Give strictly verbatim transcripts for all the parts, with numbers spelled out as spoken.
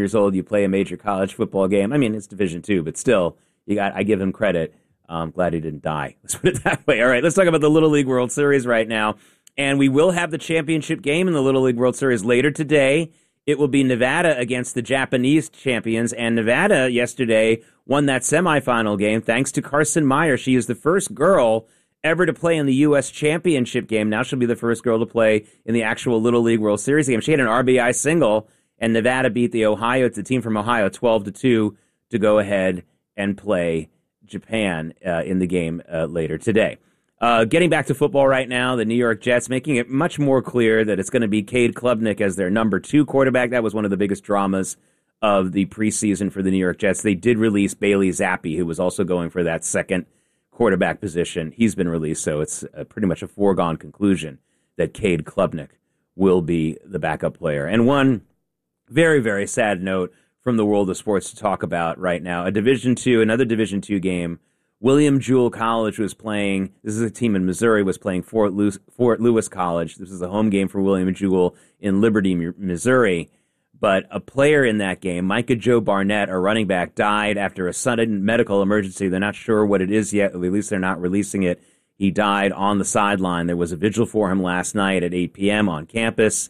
years old, you play a major college football game. I mean, it's Division two, but still, you got. I give him credit. I'm glad he didn't die. Let's put it that way. All right, let's talk about the Little League World Series right now. And we will have the championship game in the Little League World Series later today. It will be Nevada against the Japanese champions. And Nevada yesterday won that semifinal game thanks to Carson Meyer. She is the first girl ever to play in the U S championship game. Now she'll be the first girl to play in the actual Little League World Series game. She had an R B I single, and Nevada beat the Ohio, the team from Ohio, twelve to two to go ahead and play Japan uh, in the game uh, later today. Uh, getting back to football right now, the New York Jets making it much more clear that it's going to be Cade Klubnik as their number two quarterback. That was one of the biggest dramas of the preseason for the New York Jets. They did release Bailey Zappi, who was also going for that second quarterback position. He's been released, so it's uh, pretty much a foregone conclusion that Cade Klubnik will be the backup player. And one very, very sad note from the world of sports to talk about right now. A Division two, another Division two game. William Jewell College was playing, this is a team in Missouri, was playing Fort Lewis, Fort Lewis College. This is a home game for William Jewell in Liberty, Missouri. But a player in that game, Micah Joe Barnett, a running back, died after a sudden medical emergency. They're not sure what it is yet, at least they're not releasing it. He died on the sideline. There was a vigil for him last night at eight p.m. on campus.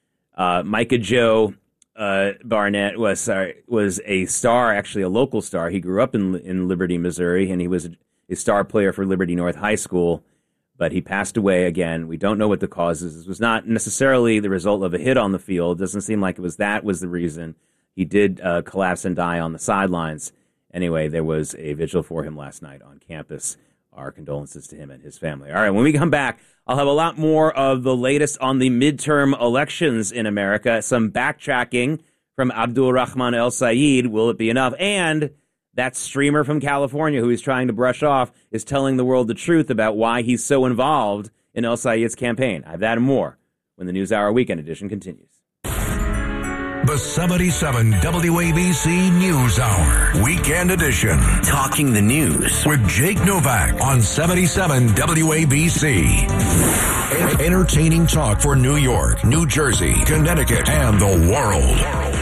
Uh, Micah Joe uh, Barnett was sorry, was a star, actually a local star. He grew up in in Liberty, Missouri, and he was a, a star player for Liberty North High School. But he passed away again. We don't know what the cause is. This was not necessarily the result of a hit on the field. It doesn't seem like it was that was the reason. He did uh, collapse and die on the sidelines. Anyway, there was a vigil for him last night on campus. Our condolences to him and his family. All right, when we come back, I'll have a lot more of the latest on the midterm elections in America, some backtracking from Abdul Rahman El Sayed. Will it be enough? And that streamer from California who he's trying to brush off is telling the world the truth about why he's so involved in El Sayed's campaign. I have that and more when the NewsHour Weekend Edition continues. The seventy-seven W A B C News Hour Weekend Edition. Talking the news with Jake Novak on seventy-seven W A B C. Entertaining talk for New York, New Jersey, Connecticut, and the world.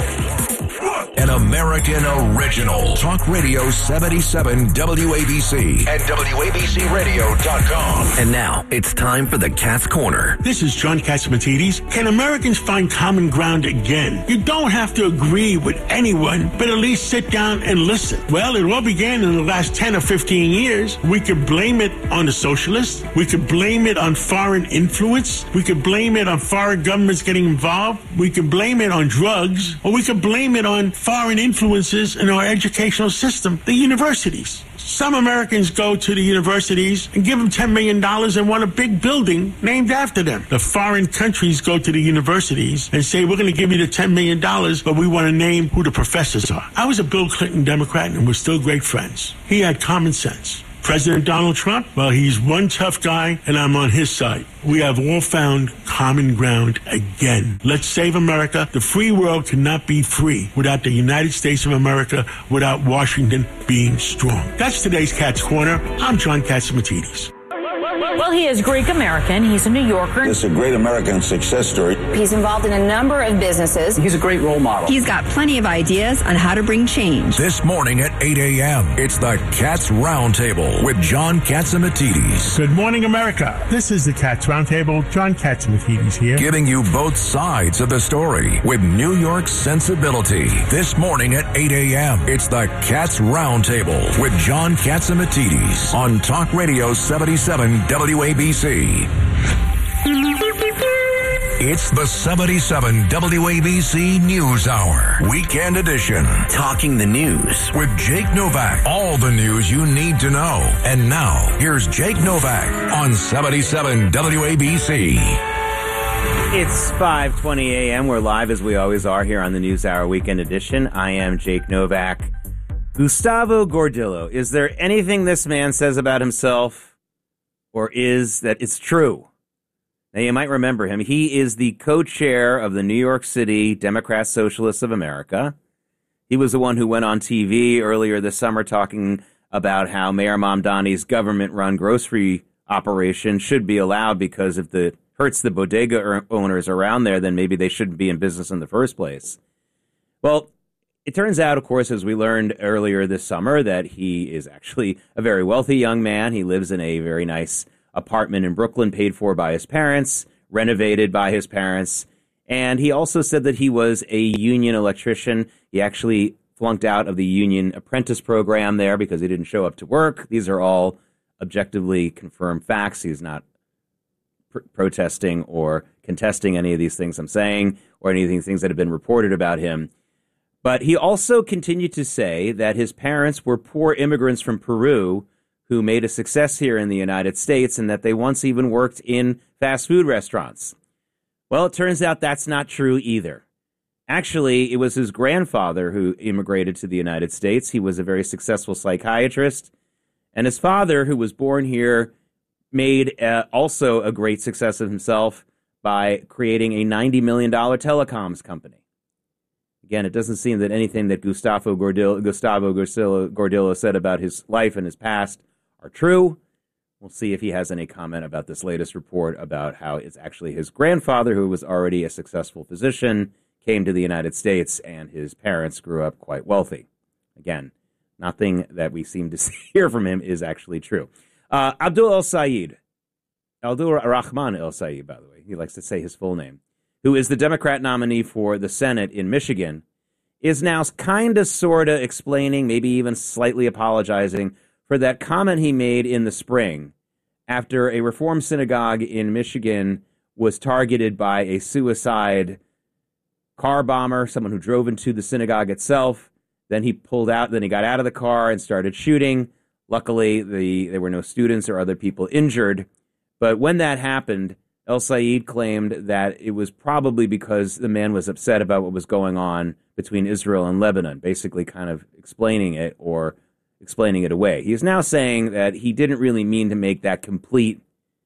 An American original. Talk Radio seventy-seven W A B C and W A B C radio dot com. And now it's time for the Cat's Corner. This is John Catsimatidis. Can Americans find common ground again? You don't have to agree with anyone, but at least sit down and listen. Well, it all began in the last ten or fifteen years. We could blame it on the socialists. We could blame it on foreign influence. We could blame it on foreign governments getting involved. We could blame it on drugs. Or we could blame it on foreign influences in our educational system, the universities. Some Americans go to the universities and give them ten million dollars and want a big building named after them. The foreign countries go to the universities and say, we're going to give you the ten million dollars, but we want to name who the professors are. I was a Bill Clinton Democrat, and we're still great friends. He had common sense. President Donald Trump, well, he's one tough guy, and I'm on his side. We have all found common ground again. Let's save America. The free world cannot be free without the United States of America, without Washington being strong. That's today's Cat's Corner. I'm John Catsimatidis. Well, he is Greek-American. He's a New Yorker. It's a great American success story. He's involved in a number of businesses. He's a great role model. He's got plenty of ideas on how to bring change. This morning at eight a.m., it's the Cats Roundtable with John Catsimatidis. Good morning, America. This is the Cats Roundtable. John Catsimatidis here. Giving you both sides of the story with New York sensibility. This morning at eight a.m., it's the Cats Roundtable with John Catsimatidis on Talk Radio seventy-seven W A B C. It's the seventy-seven W A B C News Hour Weekend Edition. Talking the news with Jake Novak. All the news you need to know. And now, here's Jake Novak on seventy-seven W A B C. It's five twenty a.m. We're live as we always are here on the News Hour Weekend Edition. I am Jake Novak. Gustavo Gordillo. Is there anything this man says about himself or is that it's true? Now, you might remember him. He is the co-chair of the New York City Democrat Socialists of America. He was the one who went on T V earlier this summer talking about how Mayor Mamdani's government-run grocery operation should be allowed because if it hurts the bodega owners around there, then maybe they shouldn't be in business in the first place. Well, it turns out, of course, as we learned earlier this summer, that he is actually a very wealthy young man. He lives in a very nice apartment in Brooklyn, paid for by his parents, renovated by his parents. And he also said that he was a union electrician. He actually flunked out of the union apprentice program there because he didn't show up to work. These are all objectively confirmed facts. He's not pr- protesting or contesting any of these things I'm saying or any of these things that have been reported about him. But he also continued to say that his parents were poor immigrants from Peru who made a success here in the United States and that they once even worked in fast food restaurants. Well, it turns out that's not true either. Actually, it was his grandfather who immigrated to the United States. He was a very successful psychiatrist. And his father, who was born here, made uh, also a great success of himself by creating a ninety million dollars telecoms company. Again, it doesn't seem that anything that Gustavo Gordillo, Gustavo Gordillo, Gordillo said about his life and his past are true. We'll see if he has any comment about this latest report about how it's actually his grandfather, who was already a successful physician, came to the United States, and his parents grew up quite wealthy. Again, nothing that we seem to hear from him is actually true. Uh, Abdul El-Sayed, Abdul Rahman El-Sayed, by the way, he likes to say his full name, who is the Democrat nominee for the Senate in Michigan, is now kind of sort of explaining, maybe even slightly apologizing for that comment he made in the spring after a Reform synagogue in Michigan was targeted by a suicide car bomber, someone who drove into the synagogue itself. Then he pulled out, then he got out of the car and started shooting. Luckily, the, there were no students or other people injured. But when that happened, El-Sayed claimed that it was probably because the man was upset about what was going on between Israel and Lebanon, basically kind of explaining it or explaining it away. He is now saying that he didn't really mean to make that complete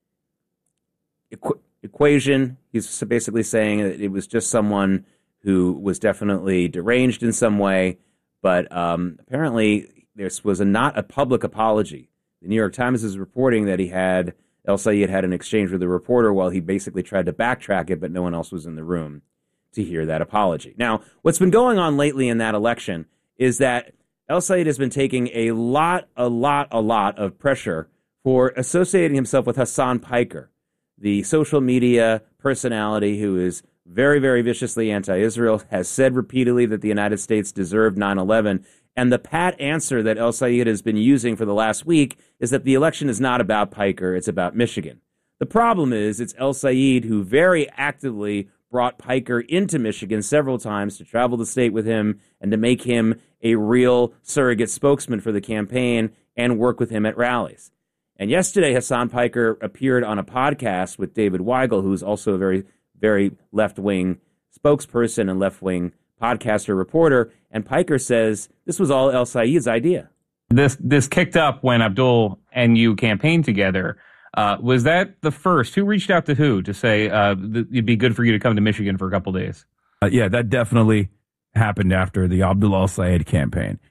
equ- equation. He's basically saying that it was just someone who was definitely deranged in some way, but um, apparently this was a, not a public apology. The New York Times is reporting that he had El-Sayed had an exchange with a reporter while he basically tried to backtrack it, but no one else was in the room to hear that apology. Now, what's been going on lately in that election is that El-Sayed has been taking a lot, a lot, a lot of pressure for associating himself with Hassan Piker, the social media personality who is very, very viciously anti-Israel, has said repeatedly that the United States deserved nine eleven. And the pat answer that El-Sayed has been using for the last week is that the election is not about Piker, it's about Michigan. The problem is it's El-Sayed who very actively brought Piker into Michigan several times to travel the state with him and to make him a real surrogate spokesman for the campaign and work with him at rallies. And yesterday, Hassan Piker appeared on a podcast with David Weigel, who's also a very, very left-wing spokesperson and left-wing podcaster reporter, and Piker says this was all El-Sayed's idea. This this kicked up when Abdul and you campaigned together. Uh, was that the first? Who reached out to who to say uh, th- it'd be good for you to come to Michigan for a couple days? Uh, yeah, that definitely happened after the Abdul El-Sayed campaign.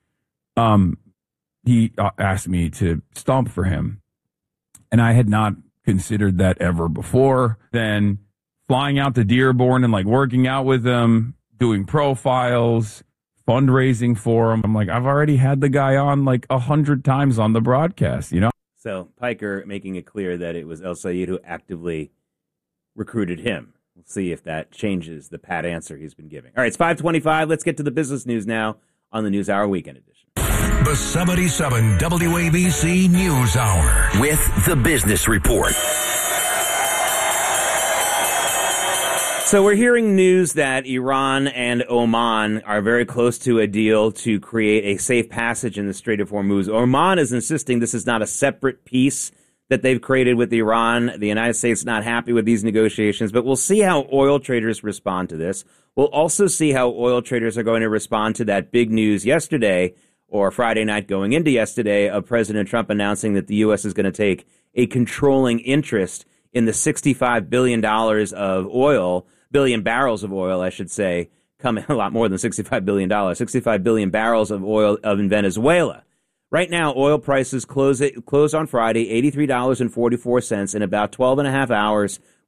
Um, he uh, asked me to stomp for him, and I had not considered that ever before. Then flying out to Dearborn and like working out with him, doing profiles, fundraising for him. I'm like, I've already had the guy on like a hundred times on the broadcast, you know? So Piker making it clear that it was El-Sayed who actively recruited him. We'll see if that changes the pat answer he's been giving. All right, it's five twenty-five. Let's get to the business news now on the News Hour Weekend Edition. The seventy-seven W A B C News Hour with the Business Report. So we're hearing news that Iran and Oman are very close to a deal to create a safe passage in the Strait of Hormuz. Oman is insisting this is not a separate piece that they've created with Iran. The United States is not happy with these negotiations, but we'll see how oil traders respond to this. We'll also see how oil traders are going to respond to that big news yesterday or Friday night going into yesterday of President Trump announcing that the U S is going to take a controlling interest in the sixty-five billion dollars of oil, billion barrels of oil, I should say, coming a lot more than sixty-five billion dollars, sixty-five billion barrels of oil of in Venezuela. Right now, oil prices close it, close on Friday, eighty-three dollars and forty-four cents. In about twelve and a half hours,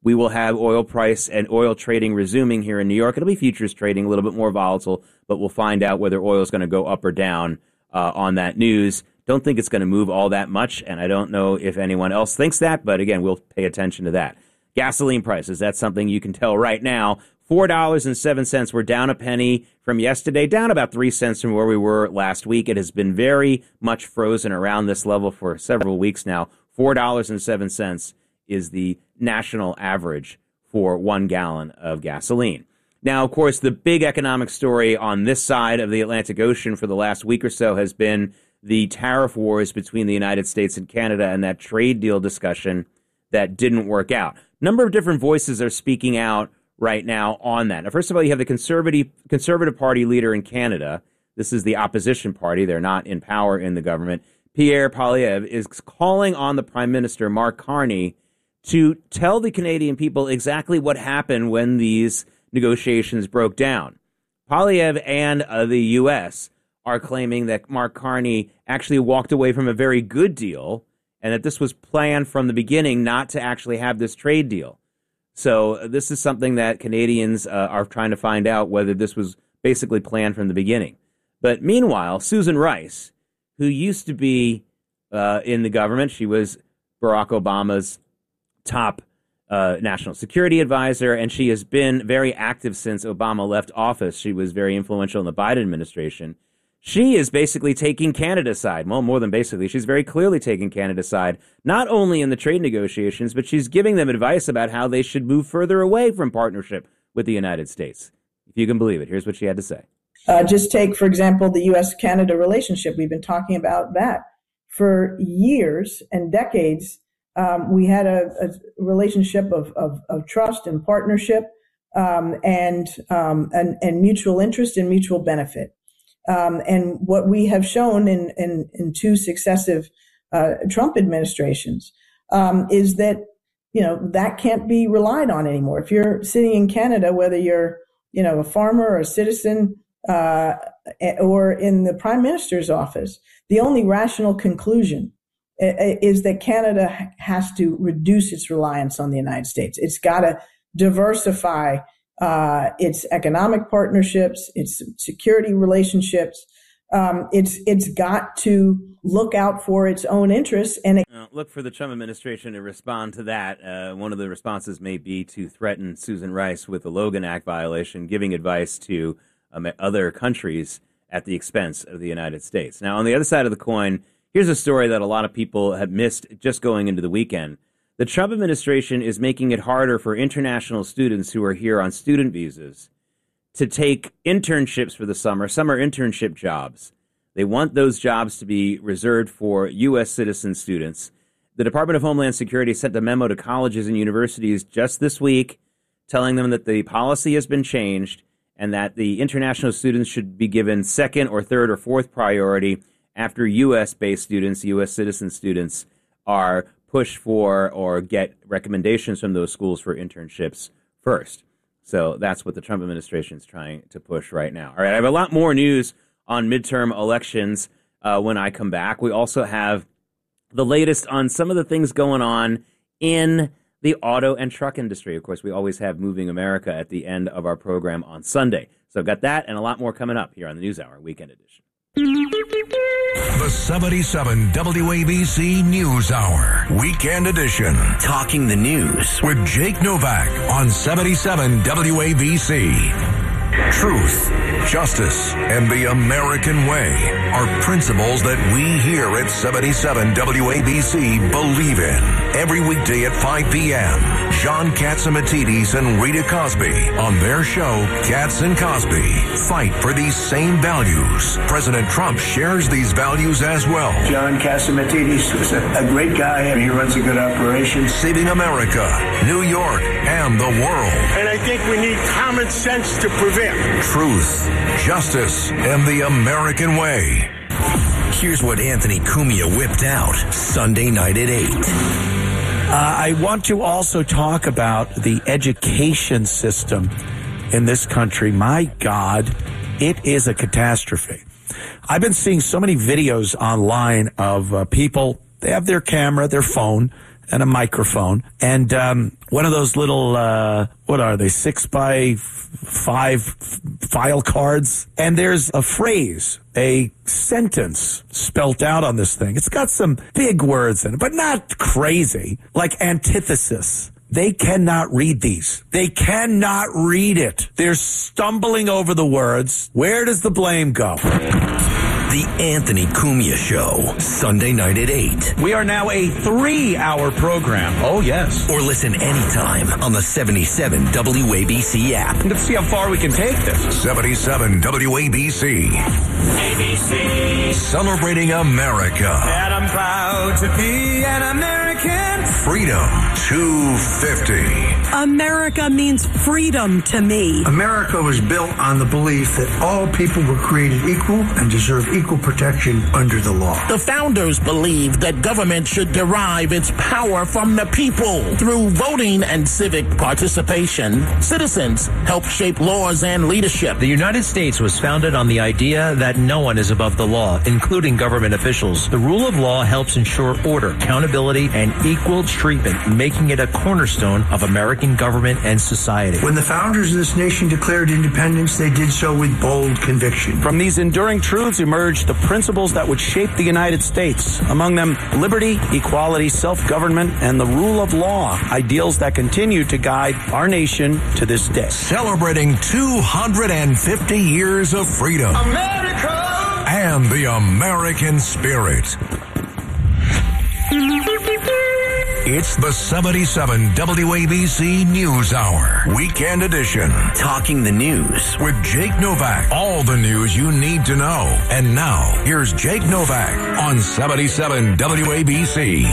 we will have oil price and oil trading resuming here in New York. It'll be futures trading, a little bit more volatile, but we'll find out whether oil is going to go up or down uh, on that news. Don't think it's going to move all that much, and I don't know if anyone else thinks that, but again, we'll pay attention to that. Gasoline prices, that's something you can tell right now. four dollars and seven cents. We're down a penny from yesterday, down about three cents from where we were last week. It has been very much frozen around this level for several weeks now. four dollars and seven cents is the national average for one gallon of gasoline. Now, of course, the big economic story on this side of the Atlantic Ocean for the last week or so has been the tariff wars between the United States and Canada and that trade deal discussion that didn't work out. A number of different voices are speaking out right now on that. Now, first of all, you have the Conservative Conservative Party leader in Canada. This is the opposition party. They're not in power in the government. Pierre Poilievre is calling on the Prime Minister, Mark Carney, to tell the Canadian people exactly what happened when these negotiations broke down. Poilievre and uh, the U S are claiming that Mark Carney actually walked away from a very good deal and that this was planned from the beginning not to actually have this trade deal. So uh, this is something that Canadians uh, are trying to find out whether this was basically planned from the beginning. But meanwhile, Susan Rice, who used to be uh, in the government, she was Barack Obama's top uh, national security advisor, and she has been very active since Obama left office. She was very influential in the Biden administration. She is basically taking Canada's side. Well, more than basically, she's very clearly taking Canada's side, not only in the trade negotiations, but she's giving them advice about how they should move further away from partnership with the United States. If you can believe it, here's what she had to say. Uh, just take, for example, the U S Canada relationship. We've been talking about that for years and decades. Um, we had a, a relationship of, of, of trust and partnership um, and, um, and and mutual interest and mutual benefit. Um, and what we have shown in, in, in two successive uh, Trump administrations um, is that, you know, that can't be relied on anymore. If you're sitting in Canada, whether you're, you know, a farmer or a citizen uh, or in the Prime Minister's office, the only rational conclusion is that Canada has to reduce its reliance on the United States. It's got to diversify Uh, its economic partnerships, its security relationships. Um, it's it's got to look out for its own interests and it- uh, look for the Trump administration to respond to that. Uh, one of the responses may be to threaten Susan Rice with the Logan Act violation, giving advice to um, other countries at the expense of the United States. Now, on the other side of the coin, here's a story that a lot of people have missed just going into the weekend. The Trump administration is making it harder for international students who are here on student visas to take internships for the summer, summer internship jobs. They want those jobs to be reserved for U S citizen students. The Department of Homeland Security sent a memo to colleges and universities just this week telling them that the policy has been changed and that the international students should be given second or third or fourth priority after U S-based students, U S citizen students, are push for or get recommendations from those schools for internships first. So that's what the Trump administration is trying to push right now. All right, I have a lot more news on midterm elections uh, when I come back. We also have the latest on some of the things going on in the auto and truck industry. Of course, we always have Moving America at the end of our program on Sunday. So I've got that and a lot more coming up here on the NewsHour Weekend Edition. The seventy-seven W A B C News Hour, Weekend Edition. Talking the news with Jake Novak on seventy-seven W A B C. Truth, justice, and the American way are principles that we here at seventy-seven W A B C believe in. Every weekday at five p.m., John Catsimatidis and Rita Cosby on their show, Cats and Cosby, fight for these same values. President Trump shares these values as well. John Catsimatidis is a, a great guy, and he runs a good operation. Saving America, New York, and the world. And I think we need common sense to prevail. Truth, justice, and the American way. Here's what Anthony Cumia whipped out Sunday night at eight. Uh, I want to also talk about the education system in this country. My God, it is a catastrophe. I've been seeing so many videos online of uh, people, they have their camera, their phone, and a microphone and um, one of those little, uh, what are they, six by five file cards. And there's a phrase, a sentence spelt out on this thing. It's got some big words in it, but not crazy, like antithesis. They cannot read these. They cannot read it. They're stumbling over the words. Where does the blame go? The Anthony Cumia Show, Sunday night at eight. We are now a three-hour program. Oh, yes. Or listen anytime on the seventy-seven W A B C app. Let's see how far we can take this. seventy-seven W A B C. A B C. Celebrating America. And I'm proud to be an American. Freedom two fifty. America means freedom to me. America was built on the belief that all people were created equal and deserve equal protection under the law. The founders believed that government should derive its power from the people. Through voting and civic participation, citizens help shape laws and leadership. The United States was founded on the idea that no one is above the law, including government officials. The rule of law helps ensure order, accountability, and equal treatment, making it a cornerstone of American government and society. When the founders of this nation declared independence, they did so with bold conviction. From these enduring truths emerged the principles that would shape the United States. Among them, liberty, equality, self-government, and the rule of law, ideals that continue to guide our nation to this day. Celebrating two hundred fifty years of freedom. America! And the American spirit. It's the seventy-seven W A B C News Hour, Weekend Edition. Talking the news with Jake Novak. All the news you need to know. And now, here's Jake Novak on seventy-seven W A B C.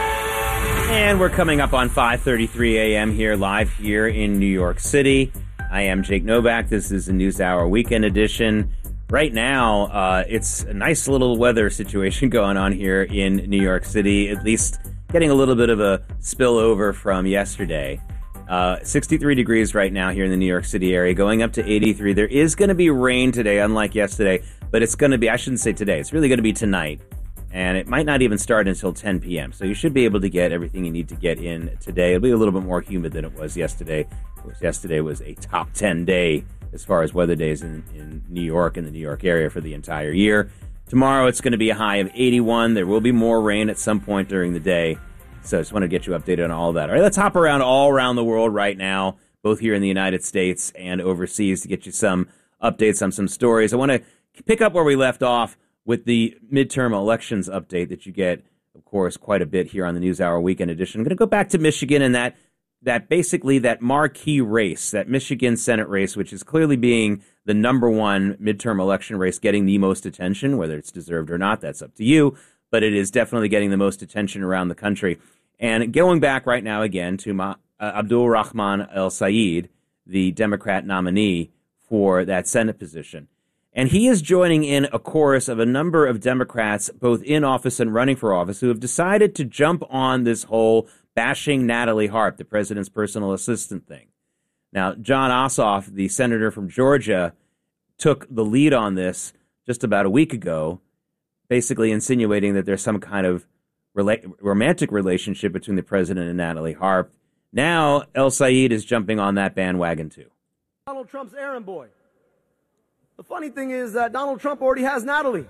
And we're coming up on five thirty-three a.m. here, live here in New York City. I am Jake Novak. This is the News Hour Weekend Edition. Right now, uh, it's a nice little weather situation going on here in New York City, at least getting a little bit of a spillover from yesterday. Uh, sixty-three degrees right now here in the New York City area, going up to eighty-three. There is going to be rain today, unlike yesterday, but it's going to be, I shouldn't say today, it's really going to be tonight. And it might not even start until ten p.m. So you should be able to get everything you need to get in today. It'll be a little bit more humid than it was yesterday. Of course, yesterday was a top ten day as far as weather days in, in New York and the New York area for the entire year. Tomorrow it's going to be a high of eighty-one. There will be more rain at some point during the day. So I just want to get you updated on all of that. All right, let's hop around all around the world right now, both here in the United States and overseas, to get you some updates on some stories. I want to pick up where we left off with the midterm elections update that you get, of course, quite a bit here on the News Hour Weekend Edition. I'm going to go back to Michigan and that that basically that marquee race, that Michigan Senate race, which is clearly being the number one midterm election race, getting the most attention, whether it's deserved or not, that's up to you, but it is definitely getting the most attention around the country. And going back right now again to Ma, uh, Abdul Rahman El-Sayed, the Democrat nominee for that Senate position. And he is joining in a chorus of a number of Democrats, both in office and running for office, who have decided to jump on this whole bashing Natalie Harp, the president's personal assistant thing. Now, Jon Ossoff, the senator from Georgia, took the lead on this just about a week ago, basically insinuating that there's some kind of rela- romantic relationship between the president and Natalie Harp. Now, El-Sayed is jumping on that bandwagon, too. Donald Trump's errand boy. The funny thing is that Donald Trump already has Natalie.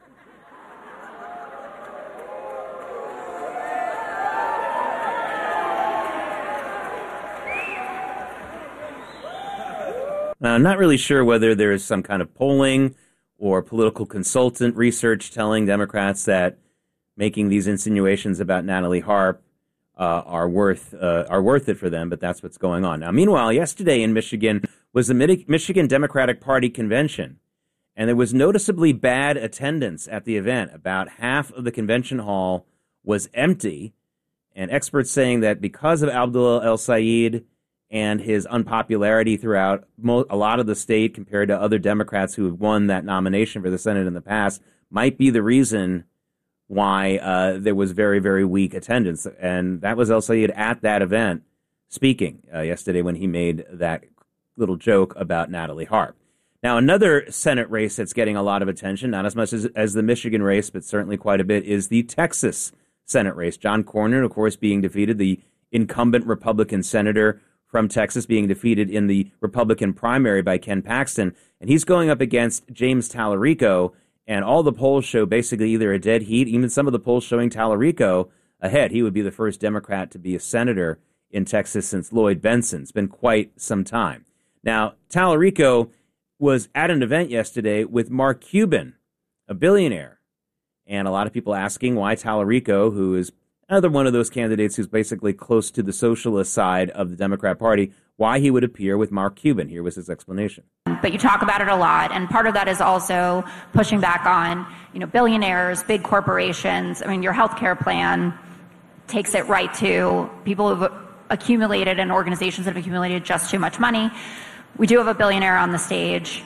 Now, I'm not really sure whether there is some kind of polling or political consultant research telling Democrats that making these insinuations about Natalie Harp uh, are worth uh, are worth it for them, but that's what's going on. Now, meanwhile, yesterday in Michigan was the Mid- Michigan Democratic Party convention, and there was noticeably bad attendance at the event. About half of the convention hall was empty, and experts saying that because of Abdul El-Sayed and his unpopularity throughout mo- a lot of the state compared to other Democrats who have won that nomination for the Senate in the past, might be the reason why uh, there was very, very weak attendance. And that was El-Sayed at that event speaking uh, yesterday when he made that little joke about Natalie Harp. Now, another Senate race that's getting a lot of attention, not as much as, as the Michigan race, but certainly quite a bit, is the Texas Senate race. John Cornyn, of course, being defeated, the incumbent Republican senator from Texas being defeated in the Republican primary by Ken Paxton. And he's going up against James Tallarico, and all the polls show basically either a dead heat, even some of the polls showing Tallarico ahead. He would be the first Democrat to be a senator in Texas since Lloyd Bentsen. It's been quite some time. Now, Tallarico was at an event yesterday with Mark Cuban, a billionaire, and a lot of people asking why Tallarico, who is another one of those candidates who's basically close to the socialist side of the Democrat Party, why he would appear with Mark Cuban. Here was his explanation. But you talk about it a lot, and part of that is also pushing back on, you know, billionaires, big corporations. I mean, your healthcare plan takes it right to people who've accumulated and organizations that have accumulated just too much money. We do have a billionaire on the stage.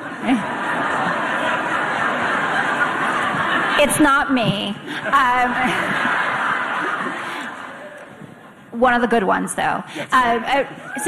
It's not me. Um, one of the good ones, though. Yes. Uh, so,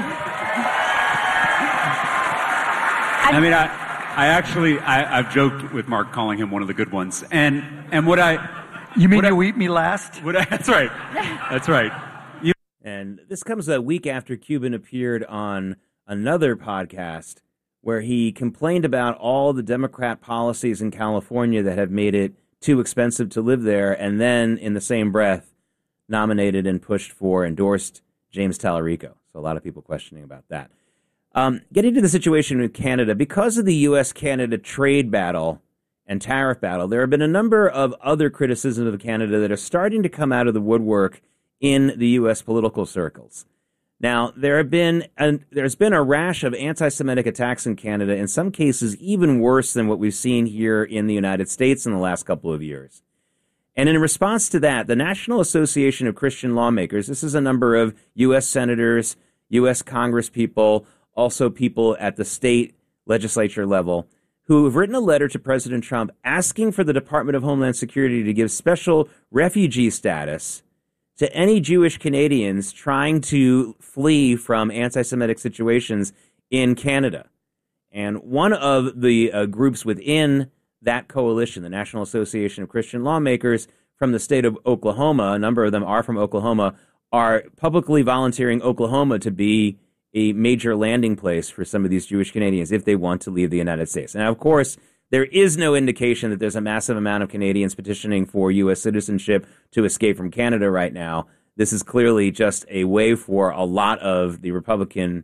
I, I mean, I, I actually, I, I've joked with Mark calling him one of the good ones, and and what I, you mean you I, eat me last? What I, that's right. That's right. You, and this comes a week after Cuban appeared on another podcast where he complained about all the Democrat policies in California that have made it too expensive to live there, and then in the same breath nominated and pushed for, endorsed James Tallarico. So a lot of people questioning about that. Um, getting to the situation with Canada, because of the U S Canada trade battle and tariff battle, there have been a number of other criticisms of Canada that are starting to come out of the woodwork in the U S political circles. Now, there have been a, there's been a rash of anti-Semitic attacks in Canada, in some cases even worse than what we've seen here in the United States in the last couple of years. And in response to that, the National Association of Christian Lawmakers, this is a number of U S senators, U S congresspeople, also people at the state legislature level, who have written a letter to President Trump asking for the Department of Homeland Security to give special refugee status to any Jewish Canadians trying to flee from anti-Semitic situations in Canada. And one of the uh, groups within that coalition, the National Association of Christian Lawmakers from the state of Oklahoma, a number of them are from Oklahoma, are publicly volunteering Oklahoma to be a major landing place for some of these Jewish Canadians if they want to leave the United States. Now, of course, there is no indication that there's a massive amount of Canadians petitioning for U S citizenship to escape from Canada right now. This is clearly just a way for a lot of the Republican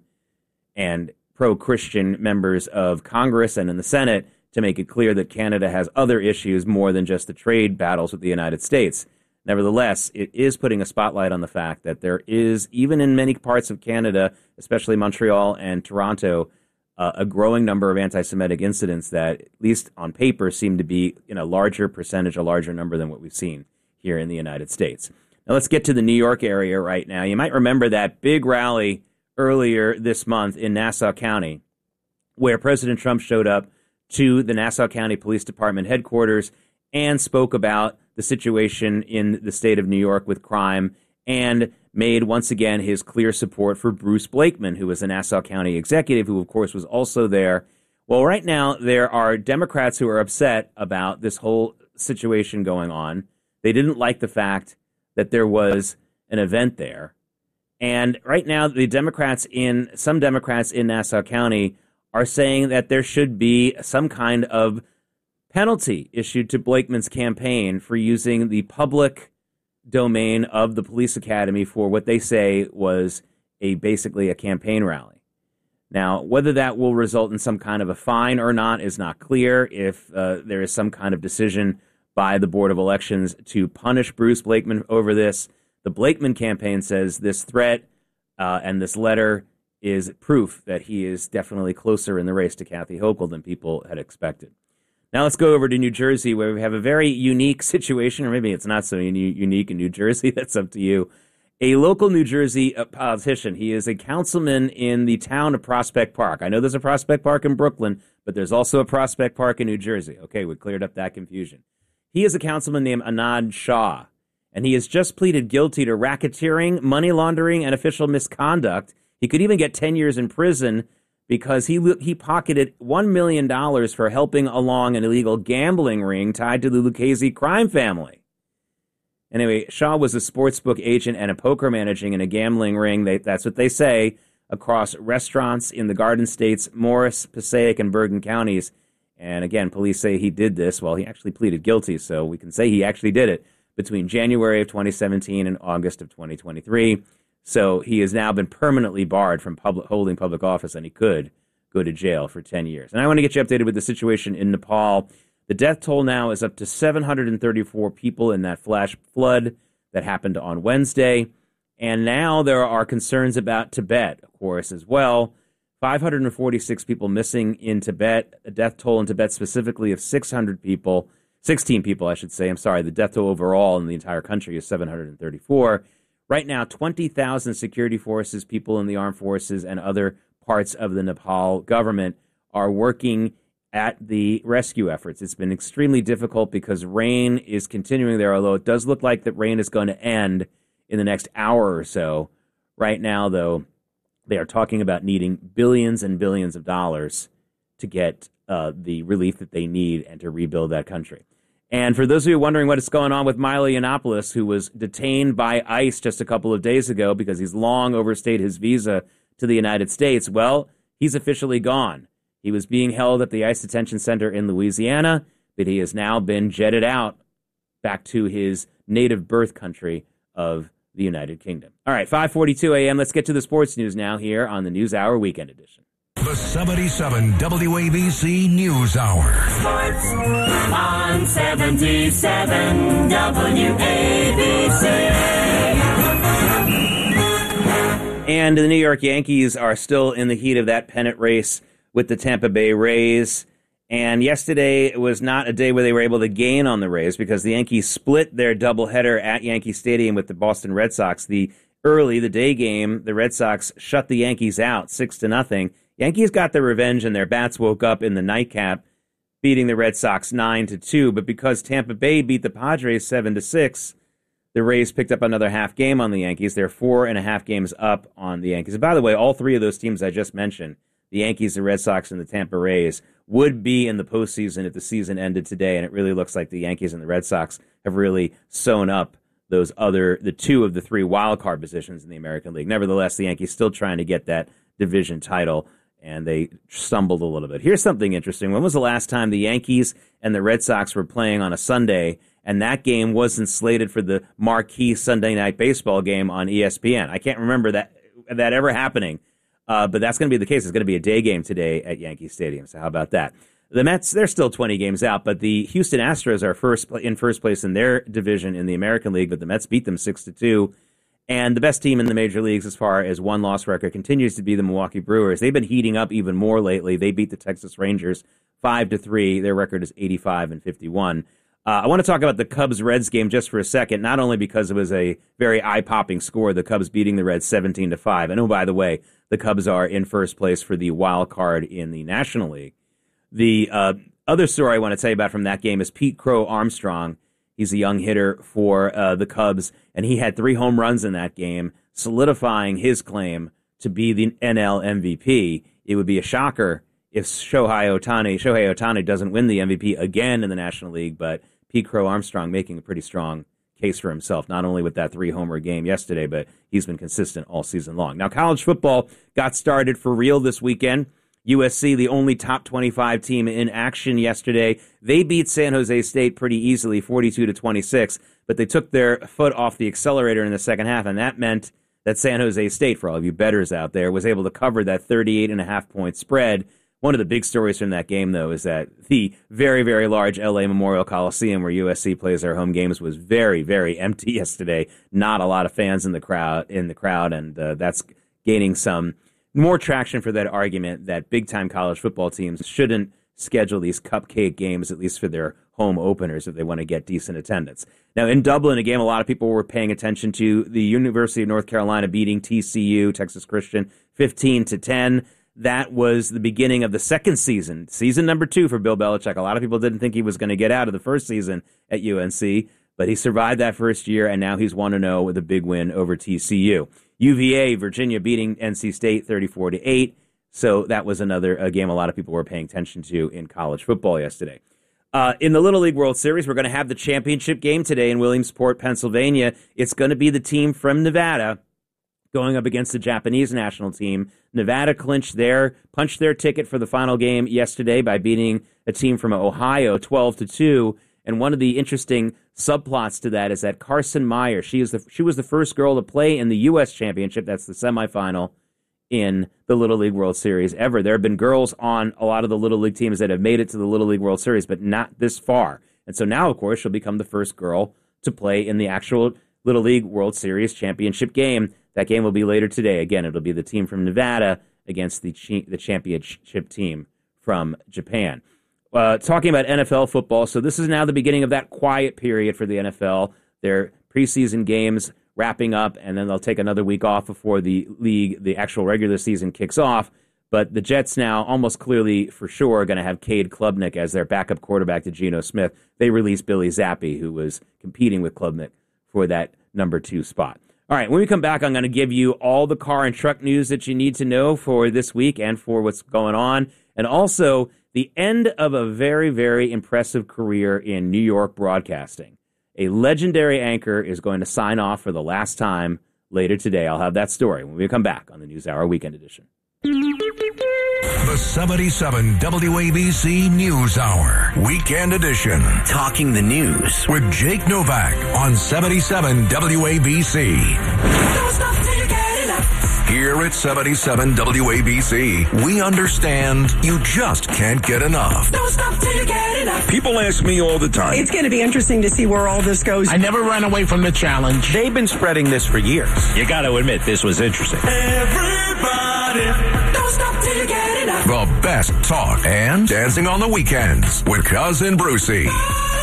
and pro-Christian members of Congress and in the Senate to make it clear that Canada has other issues more than just the trade battles with the United States. Nevertheless, it is putting a spotlight on the fact that there is, even in many parts of Canada, especially Montreal and Toronto, uh, a growing number of anti-Semitic incidents that, at least on paper, seem to be in a larger percentage, a larger number than what we've seen here in the United States. Now let's get to the New York area right now. You might remember that big rally earlier this month in Nassau County where President Trump showed up to the Nassau County Police Department headquarters and spoke about the situation in the state of New York with crime and made once again his clear support for Bruce Blakeman, who was a Nassau County executive, who of course was also there. Well, right now there are Democrats who are upset about this whole situation going on. They didn't like the fact that there was an event there. And right now the Democrats in, some Democrats in Nassau County are saying that there should be some kind of penalty issued to Blakeman's campaign for using the public domain of the police academy for what they say was a basically a campaign rally. Now, whether that will result in some kind of a fine or not is not clear. If uh, there is some kind of decision by the Board of Elections to punish Bruce Blakeman over this, the Blakeman campaign says this threat uh, and this letter is proof that he is definitely closer in the race to Kathy Hochul than people had expected. Now let's go over to New Jersey, where we have a very unique situation, or maybe it's not so uni- unique in New Jersey. That's up to you. A local New Jersey uh, politician. He is a councilman in the town of Prospect Park. I know there's a Prospect Park in Brooklyn, but there's also a Prospect Park in New Jersey. Okay, we cleared up that confusion. He is a councilman named Anand Shah, and he has just pleaded guilty to racketeering, money laundering, and official misconduct. He could even get ten years in prison because he he pocketed one million dollars for helping along an illegal gambling ring tied to the Lucchese crime family. Anyway, Shaw was a sportsbook agent and a poker managing in a gambling ring. They, that's what they say, across restaurants in the Garden States, Morris, Passaic, and Bergen counties. And again, police say he did this. Well, he actually pleaded guilty, so we can say he actually did it between January of twenty seventeen and August of twenty twenty-three. So he has now been permanently barred from public, holding public office, and he could go to jail for ten years. And I want to get you updated with the situation in Nepal. The death toll now is up to seven hundred thirty-four people in that flash flood that happened on Wednesday. And now there are concerns about Tibet, of course, as well. five hundred forty-six people missing in Tibet, a death toll in Tibet specifically of six hundred people, sixteen people, I should say. I'm sorry, the death toll overall in the entire country is seven hundred thirty-four. Right now, twenty thousand security forces, people in the armed forces, and other parts of the Nepal government are working at the rescue efforts. It's been extremely difficult because rain is continuing there, although it does look like that rain is going to end in the next hour or so. Right now, though, they are talking about needing billions and billions of dollars to get uh, the relief that they need and to rebuild that country. And for those of you wondering what is going on with Milo Yiannopoulos, who was detained by ICE just a couple of days ago because he's long overstayed his visa to the United States, well, he's officially gone. He was being held at the ICE detention center in Louisiana, but he has now been jetted out back to his native birth country of the United Kingdom. All right, five forty-two a.m. Let's get to the sports news now here on the News Hour Weekend Edition. The seventy-seven W A B C News Hour. Sports on seventy-seven W A B C. And the New York Yankees are still in the heat of that pennant race with the Tampa Bay Rays. And yesterday was not a day where they were able to gain on the Rays because the Yankees split their doubleheader at Yankee Stadium with the Boston Red Sox. The early, the day game, the Red Sox shut the Yankees out six to nothing. Yankees got their revenge and their bats woke up in the nightcap, beating the Red Sox nine to two. But because Tampa Bay beat the Padres seven to six, the Rays picked up another half game on the Yankees. They're four and a half games up on the Yankees. And by the way, all three of those teams I just mentioned, the Yankees, the Red Sox, and the Tampa Rays, would be in the postseason if the season ended today. And it really looks like the Yankees and the Red Sox have really sewn up those other, the two of the three wild card positions in the American League. Nevertheless, the Yankees still trying to get that division title, and they stumbled a little bit. Here's something interesting. When was the last time the Yankees and the Red Sox were playing on a Sunday, and that game wasn't slated for the marquee Sunday night baseball game on E S P N? I can't remember that that ever happening. Uh, but that's going to be the case. It's going to be a day game today at Yankee Stadium. So how about that? The Mets, they're still twenty games out, but the Houston Astros are first in first place in their division in the American League, but the Mets beat them six to two. And the best team in the major leagues as far as one-loss record continues to be the Milwaukee Brewers. They've been heating up even more lately. They beat the Texas Rangers five to three. Their record is eighty-five and fifty-one. Uh, I want to talk about the Cubs-Reds game just for a second, not only because it was a very eye-popping score, the Cubs beating the Reds seventeen to five. And oh, by the way, the Cubs are in first place for the wild card in the National League. The uh, other story I want to tell you about from that game is Pete Crow Armstrong. He's a young hitter for uh, the Cubs, and he had three home runs in that game, solidifying his claim to be the N L M V P. It would be a shocker if Shohei Ohtani, Shohei Ohtani doesn't win the M V P again in the National League, but Pete Crow Armstrong making a pretty strong case for himself, not only with that three-homer game yesterday, but he's been consistent all season long. Now, college football got started for real this weekend. U S C, the only top twenty-five team in action yesterday, they beat San Jose State pretty easily, forty-two to twenty-six, but they took their foot off the accelerator in the second half, and that meant that San Jose State, for all of you bettors out there, was able to cover that thirty-eight and a half point spread. One of the big stories from that game, though, is that the very, very large L A Memorial Coliseum where U S C plays their home games was very, very empty yesterday. Not a lot of fans in the crowd, in the crowd, and uh, that's gaining some more traction for that argument that big-time college football teams shouldn't schedule these cupcake games, at least for their home openers, if they want to get decent attendance. Now, in Dublin, a game a lot of people were paying attention to, the University of North Carolina beating T C U, Texas Christian, fifteen to ten. That was the beginning of the second season, season number two for Bill Belichick. A lot of people didn't think he was going to get out of the first season at U N C, but he survived that first year, and now he's one and oh with a big win over T C U. U V A, Virginia beating N C State thirty-four to eight. So that was another a game a lot of people were paying attention to in college football yesterday. Uh, in the Little League World Series, we're going to have the championship game today in Williamsport, Pennsylvania. It's going to be the team from Nevada going up against the Japanese national team. Nevada clinched their, punched their ticket for the final game yesterday by beating a team from Ohio twelve to two. And one of the interesting subplots to that is that Carson Meyer, she is the she was the first girl to play in the U S championship. That's the semifinal in the Little League World Series ever. There have been girls on a lot of the Little League teams that have made it to the Little League World Series, but not this far. And so now, of course, she'll become the first girl to play in the actual Little League World Series championship game. That game will be later today. Again, it'll be the team from Nevada against the chi- the championship team from Japan. Uh, talking about N F L football, so this is now the beginning of that quiet period for the N F L. Their preseason games wrapping up, and then they'll take another week off before the league, the actual regular season kicks off. But the Jets now, almost clearly for sure, are going to have Cade Klubnik as their backup quarterback to Geno Smith. They released Billy Zappi, who was competing with Klubnik for that number two spot. All right, when we come back, I'm going to give you all the car and truck news that you need to know for this week and for what's going on, and also the end of a very, very impressive career in New York broadcasting. A legendary anchor is going to sign off for the last time later today. I'll have that story when we come back on the NewsHour Weekend Edition. The seventy-seven W A B C News Hour Weekend Edition. Talking the news with Jake Novak on seventy-seven W A B C. Don't stop till you get enough. Here at seventy-seven W A B C, we understand you just can't get enough. Don't stop till you get enough. People ask me all the time. It's going to be interesting to see where all this goes. I never ran away from the challenge. They've been spreading this for years. You got to admit, this was interesting. Everybody, don't stop till you get enough. The best talk and dancing on the weekends with Cousin Brucey.